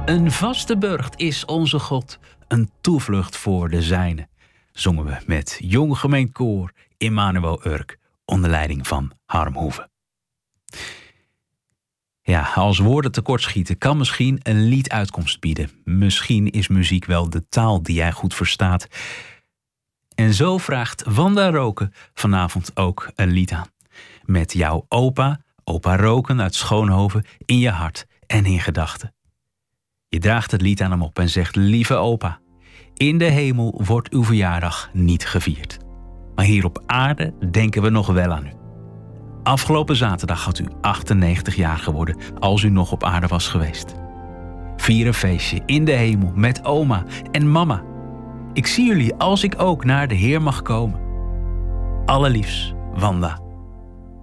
Een vaste burcht is onze God, een toevlucht voor de zijnen, zongen we met Jong Gemeen Koor Immanuel Urk onder leiding van Harm Hoeve. Ja, als woorden tekortschieten kan misschien een lied uitkomst bieden. Misschien is muziek wel de taal die jij goed verstaat. En zo vraagt Wanda Roken vanavond ook een lied aan. Met jouw opa Roken uit Schoonhoven, in je hart en in gedachten. Je draagt het lied aan hem op en zegt: lieve opa, in de hemel wordt uw verjaardag niet gevierd. Maar hier op aarde denken we nog wel aan u. Afgelopen zaterdag had u 98 jaar geworden als u nog op aarde was geweest. Vier een feestje in de hemel met oma en mama. Ik zie jullie als ik ook naar de Heer mag komen. Allerliefst, Wanda